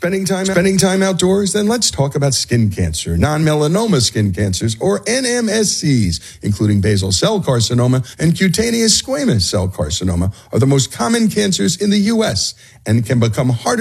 Spending time outdoors? Then let's talk about skin cancer. Non-melanoma skin cancers, or NMSCs, including basal cell carcinoma and cutaneous squamous cell carcinoma, are the most common cancers in the U.S. and can become harder